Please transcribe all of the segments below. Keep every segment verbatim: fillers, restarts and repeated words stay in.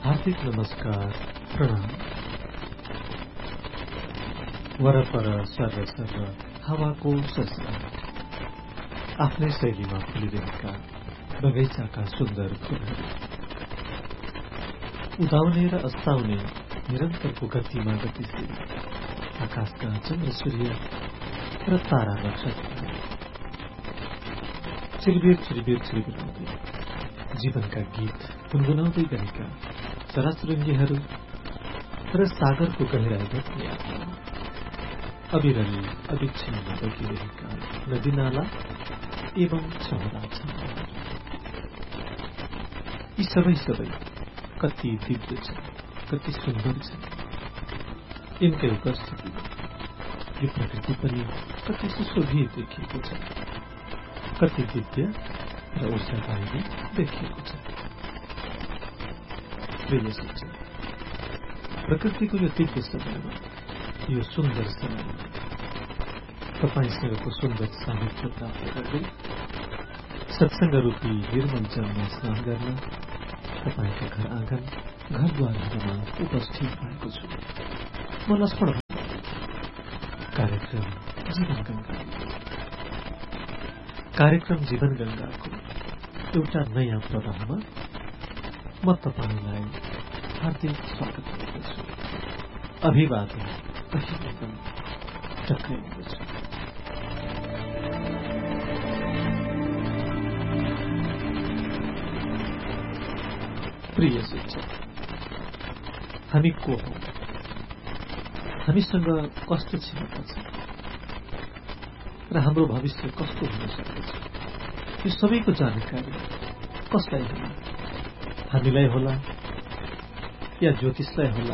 हार्दिक नमस्कार, प्रणाम। वरपर सर्र सर्र हावाको ससरा आफ्नै शैलीमा फुलिरहेका बगैँचाका सुन्दर फूलहरू, उदाउने र अस्ताउने निरन्तरको गतिमा गतिशील आकाशका चन्द्र सूर्य र तारा नक्षत्र, चिरबिर चिरबिर चिरबिराउँदै जीवनका गीत गुनगुनाउँदै गरेका चराचुरुङ्गीहरू र सागरको गहिराईगत यात्रा, अविरली अविच्छिन्न बगिरहेका नदीनाला एवं चौरा छाउराहरू, यी सबै सबै कति दिव्य छन्, कति सुन्दर छन्। यिनकै उपस्थिति यो प्रकृति पनि कति सुशोभित देखिएको छ, कति दिव्य र ऊर्जादायी देखिएको छ। प्रिय शिक्षक, प्रकृतिको यो दिव्य समयमा, यो सुन्दर समयमा तपाईसँगको सुन्दर साहित्य प्राप्त गर्दै सत्संग रूपी निर्मल जलमा स्नान गर्न तपाईका घर आँगन घरद्वारहरूमा उपस्थित भएको छु। म लक्ष्मण कार्यक्रम जीवन गंगा कार्यक्रम जीवन गंगाको एउटा नयाँ प्रवाहमा म तपाईलाई हार्दिक स्वागत गर्दछु, अभिवादन अभिवादन टक्राइदछु। प्रिय शिक्षक, हामी को हौ, हामीसँग कस्तो क्षमता छ र हाम्रो भविष्य कस्तो हुन सक्दछ, यो सबैको जानकारी कसलाई होला? हामीलाई होला या ज्योतिषलाई होला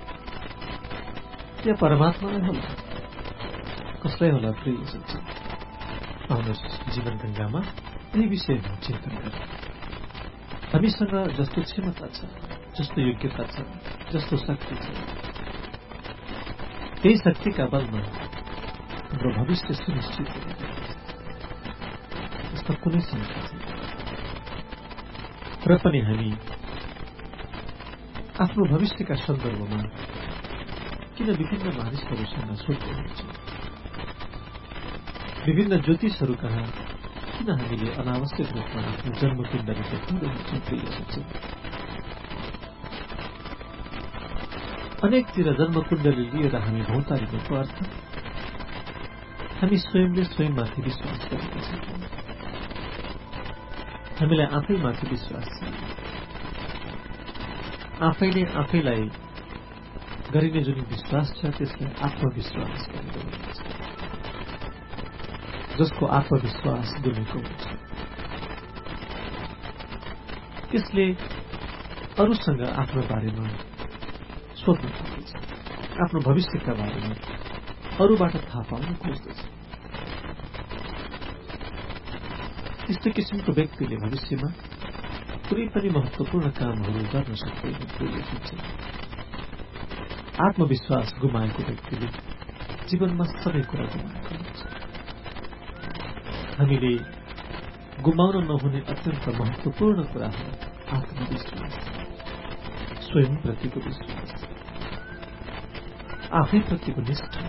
या परमात्मालाई होला? कसलाई होला? प्रिय शिक्षक, आउनुहोस् जीवन गंगामा यही विषयमा चिन्तन गरौँ। हामीसँग जस्तो क्षमता छ, जस्तो योग्यता छ, जस्तो शक्ति छ, त्यही शक्तिका बलमा हाम्रो भविष्य सुनिश्चित हुन्छ, यस्तो कुनै शंका छैन। र पनि हामी आफ्नो भविष्यका सन्दर्भमा किन विभिन्न मानिसहरूसँग सोध्दै हुन्छौँ? विभिन्न ज्योतिषहरू कहाँ किन हामीले अनावश्यक रूपमा आफ्नो जन्मकुण्डली देखाउँदै हुन्छौँ? प्रिय शिक्षक, अनेकतिर जन्मकुण्डली लिएर हामी भौतारिएको अर्थ हामी स्वयंले स्वयंमाथि विश्वास गरेका छौँ। हामीलाई आफैमाथि विश्वास छ, आफैले आफैलाई गरिने जुन विश्वास छ त्यसलाई आत्मविश्वास गरेको हुन्छ, जसको आत्मविश्वास गुमेको हुन्छ त्यसले अरूसँग आफ्नो बारेमा सोध्न खोज्दछ, आफ्नो भविष्यका बारेमा अरूबाट थाहा पाउन खोज्दछ। त्यस्तो किसिमको व्यक्तिले भविष्यमा कुनै पनि महत्वपूर्ण कामहरू गर्न सक्दैन। आत्मविश्वास गुमाएको व्यक्तिले जीवनमा सबै कुरा गुमाएको हुन्छ। हामीले गुमाउन नहुने अत्यन्त महत्वपूर्ण कुरा हो आत्मविश्वास, स्वयंप्रतिको विश्वास, आफैप्रतिको निष्ठा।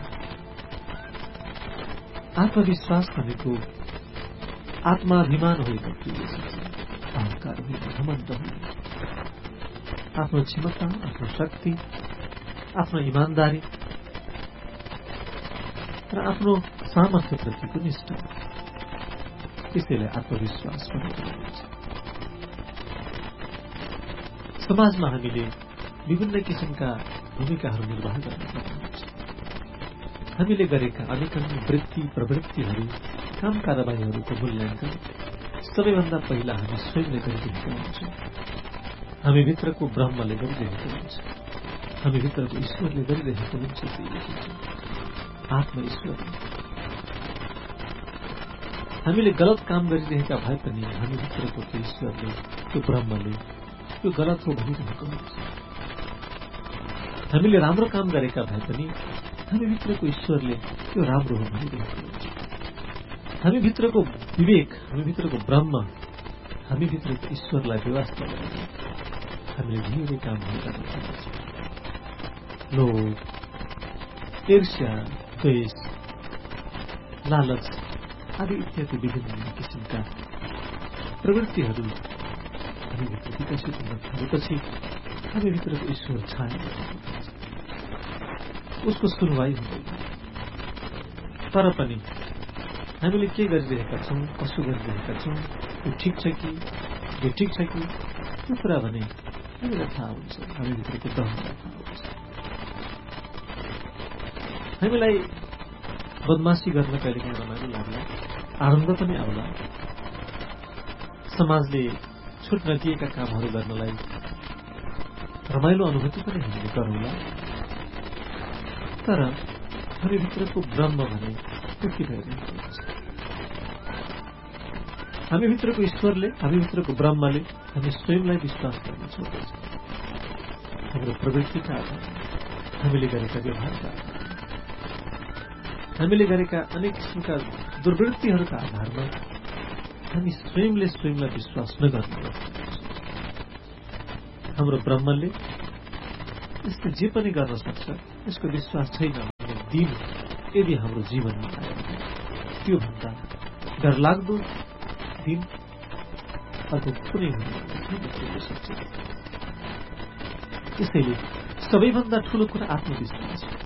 आत्मविश्वास भनेको आत्माभिमान होइन, अहंकार होइन, घमण्ड होइन। आफ्नो क्षमता, आफ्नो शक्ति, आफ्नो इमान्दारी र आफ्नो सामर्थ्यप्रतिको निष्ठा, त्यसैलाई आत्मविश्वास भनेको हुन्छ। समाजमा हामीले विभिन्न किसिमका भूमिकाहरू निर्वाह गर्न सक्नुहुन्छ। हामीले गरेका अनेकौं वृत्ति प्रवृत्तिहरू, काम कारबाहीहरूको मूल्याङ्कन सबैभन्दा पहिला हामी स्वयंले गरिरहेका हुन्छौँ। हामी भित्रको ब्रह्मले गरिरहेको हुन्छ, हामी भित्रको ईश्वरले गरिरहेको हुन्छ। आत्म ईश्वर हामीले गलत काम गरिरहेका भए पनि हामी भित्रको त्यो ईश्वरले, त्यो ब्रह्मले त्यो गलत हो भनिरहेको हुन्छ। हामीले राम्रो काम गरेका भए पनि हामी भित्रको ईश्वरले त्यो राम्रो हो भनिरहेको हुन्छ। हामी भित्रको विवेक, हामी भित्रको ब्रह्म, हामी भित्रको ईश्वरलाई व्यवस्था गरेर हामीले धेरै कामहरू गर्न सक्छौँ। लोभ, ईर्ष्या, द्वेष, लालच आदि इत्यादि विभिन्न किसिमका प्रवृत्तिहरू हामीभित्र विकसित हुन थालेपछि हामीभित्रको ईश्वर छाया उसको सुनवाई हुँदैन। तर पनि हामीले के गरिरहेका छौँ, कसो गरिरहेका छौँ, यो ठिक छ कि यो ठिक छ कि त्यो कुरा भने हामीलाई थाहा हुन्छ, हामीभित्रको दहलाई थाहा हुन्छ। हामीलाई बदमासी गर्न कहिलेकाहीँ रमाइलो लाग्ला, आनन्द पनि आउला, समाजले छुट नदिएका कामहरू गर्नलाई रमाइलो अनुभूति पनि हामीले गरौँला। तर हामीभित्रको ब्रह्म भने दुःखी भइरहेको हुन्छ। हामीभित्रको ईश्वरले, हामीभित्रको ब्रह्मले हामी स्वयंलाई विश्वास गर्न छोड्दछ। हाम्रो प्रवृत्तिका आधारमा, हामीले गरेका व्यवहारका आधारमा, हामीले गरेका अनेक किसिमका दुर्वृत्तिहरूका आधारमा हामी स्वयंले स्वयंलाई विश्वास नगर्न हाम्रो ब्रह्मले यसले जे पनि गर्न सक्छ, यसको विश्वास छैन भन्ने दिन यदि हाम्रो जीवनमा आयो भने त्योभन्दा डरलाग्दो दिन अर्को कुनै हुन सक्छ। त्यसैले सबैभन्दा ठूलो कुरा आत्मविश्वास हो।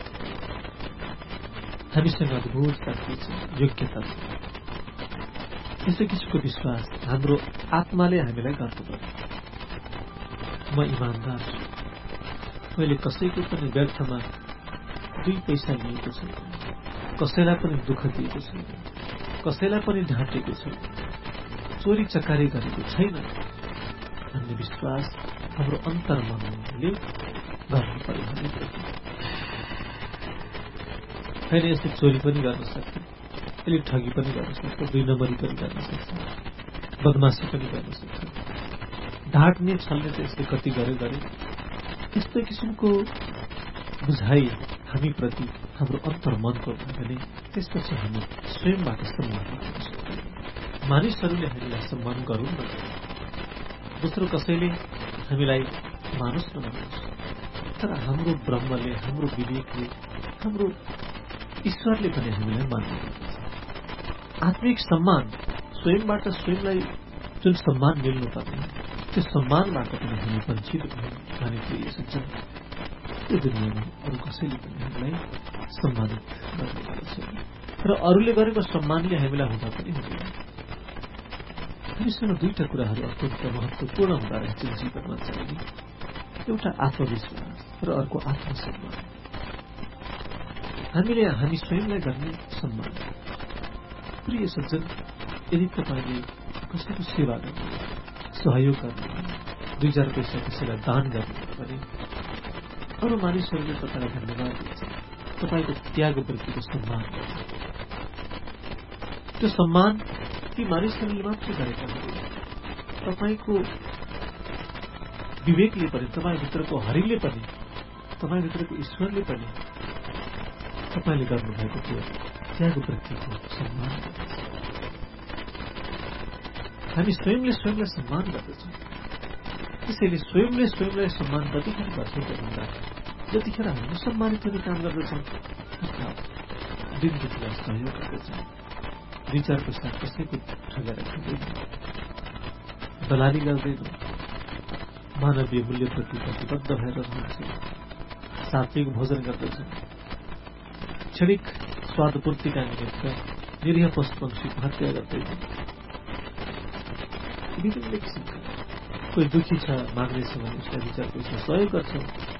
हामीसँग अद्भुत शक्ति छ, योग्यता छ। यसो किसिमको विश्वास हाम्रो आत्माले हामीलाई गर्नुपर्छ। म इमान्दार छु, मैले कसैको पनि व्यर्थमा दुई पैसा लिएको छु, कसैलाई पनि दुःख दिएको छु, कसैलाई पनि ढाँटेको छु, चोरी चकारी गरेको छैन भन्ने विश्वास हाम्रो अन्तर्मनले गर्नु पर्यो। होइन यसले चोरी पनि गर्न सक्छ, यसले ठगी पनि गर्न सक्छ, दुई नम्बरी पनि गर्न सक्छ, बदमासी पनि गर्न सक्छ, ढाँट्ने छल्ने चाहिँ यसले कति गरे गरे त्यस्तो किसिमको बुझाइ हामीप्रति हाम्रो अन्तर्मनको भयो भने त्यसपछि हामी स्वयंबाट सम्मान गर्न सक्छौँ। मानिसहरूले हामीलाई सम्मान गरून् न, दोस्रो कसैले हामीलाई मानुस् न मानुस्, तर हाम्रो ब्रह्मले, हाम्रो विवेकले, हाम्रो ईश्वरले पनि हामीलाई मान्नुपर्छ। आत्मिक सम्मान स्वयंबाट स्वयंलाई जुन सम्मान मिल्नुपर्ने त्यो सम्मानबाट पनि हामी वञ्चित खाने प्रिय सज्जन, यो दुनियाँमा अरू कसैले पनि हामीलाई सम्मानित गर्नेवाला छैन र अरूले गरेको सम्मानले हामीलाई हुँदा पनि हुँदैन। हामीसँग दुईटा कुराहरू अत्यन्त महत्त्वपूर्ण हुँदो रहेछ जीवनमा चाहिने, एउटा आत्मविश्वास र अर्को आत्मसम्मान। हामीले हामी स्वयंलाई गर्ने सम्मान। प्रिय सज्जन, यदि तपाईँले कसैको सेवा गर्नु, सहयोग गर्नु, दुई हजार पैसा कसैलाई दान गर्नु भने अरू मानिसहरूले तपाईँलाई धन्यवाद दिन्छ, तपाईँको त्यागप्रतिको सम्मान गर्छ। त्यो सम्मान ती मानिसहरूले मात्र गरेका हुँदैन, तपाईँको विवेकले पनि, तपाईँभित्रको हरिले पनि, तपाईँभित्रको ईश्वरले पनि तपाईँले गर्नुभएको त्यो त्यागप्रतिको सम्मान गर्छ। हामी स्वयंले स्वयंलाई सम्मान गर्दछौँ। त्यसैले स्वयंले स्वयंलाई सम्मान कतिखेर गर्छौँ भन्दा जतिखेर हामी सम्मानित हुने काम गर्दछौँ अथवा दिनदेखिलाई सहयोग गर्दछौँ, दुई चार पैसा कसैको ठगेर खाँदैन, दलाली गर्दैन, मानवीय मूल्यप्रति प्रतिबद्ध भएर रहन्छ, सात्विक भोजन गर्दछौँ, क्षणिक स्वादपूर्तिका निमित्त निरीह पशु पक्षीको हत्या गर्दैन, विभिन्न किसिमका कोही दुखी छ माग्नेछ भने उसलाई दुई चार पैसा सहयोग गर्छौँ,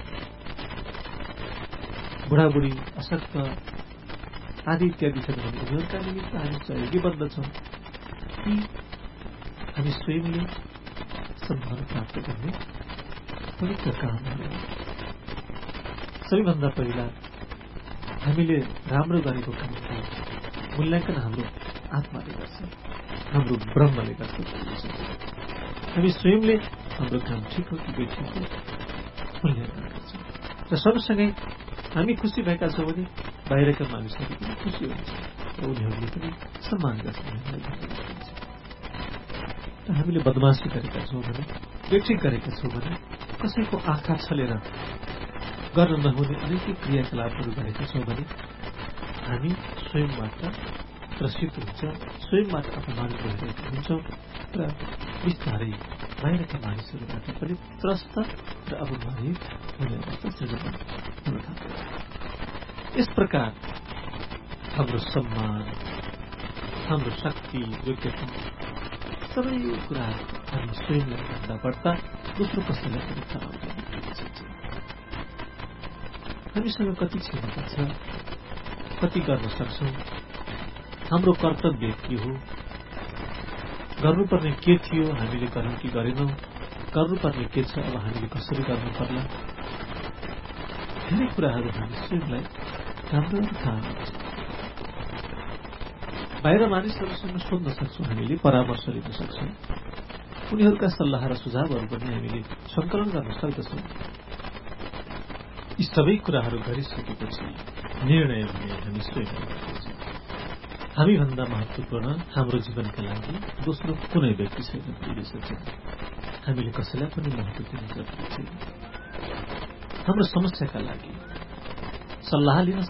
बुढाबुढी अशक्त आदि इत्यादि छन् भने उनीहरूका निमित्त हामी सहयोगी बन्दछौँ। यी हामी स्वयंले सम्मान प्राप्त गर्ने पवित्र कामहरू। सबैभन्दा पहिला हामीले राम्रो गरेको कामको मूल्याङ्कन हाम्रो आत्माले गर्छ, हाम्रो ब्रह्मले गर्छ। हामी स्वयंले हाम्रो काम ठिक हो कि बेठिक हो मूल्याङ्कन गर्छौँ र सँगसँगै हामी खुसी भएका छौँ भने बाहिरका मानिसहरू पनि खुसी हुन्छ र उनीहरूले पनि सम्मान गर्छन्। र हामीले बदमासी गरेका छौँ भने बेठिक गरेका छौँ भने कसैको आँखा छलेर गर्न नहुने अनेकै क्रियाकलापहरू गरेका छौँ भने हामी स्वयंबाट त्रसित हुन्छ, स्वयंबाट अपमानित भइरहेका हुन्छौँ र बिस्तारै बाहिरका मानिसहरूबाट पनि त्रस्त र अपमानित हुने अवस्था सृजना हुन थाल्छ। यस प्रकार हाम्रो सम्मान, हाम्रो शक्ति, योग्यता सबै कुराहरू हामी स्वयंलाई भन्दा बढ्ता दोस्रो कसैलाई पनि चलाउन सक्छ। हामीसँग कति क्षमता छ, कति गर्न सक्छौँ, हाम्रो कर्तव्य के हो, गर्नुपर्ने के थियो, हामीले गर्यौं कि गरेनौं, गर्नुपर्ने के छ, अब हामीले कसरी गर्नु पर्ला, धेरै कुराहरू हामी स्वयंलाई राम्ररी थाहा हुन्छ। बाहिर मानिसहरूसँग सोध्न सक्छौँ, हामीले परामर्श लिन सक्छौँ, उनीहरूका सल्लाह र सुझावहरू पनि हामीले संकलन गर्न सक्दछौँ। यी सबै कुराहरू गरिसकेपछि निर्णय भने हामी स्वयं गर्छौँ। हामीभन्दा महत्त्वपूर्ण हाम्रो जीवनका लागि दोस्रो कुनै व्यक्ति छैन बिर्सन्छौँ। हामीले कसैलाई पनि महत्त्व दिनु जरुरी छैन। हाम्रो समस्याका लागि सल्लाह लिन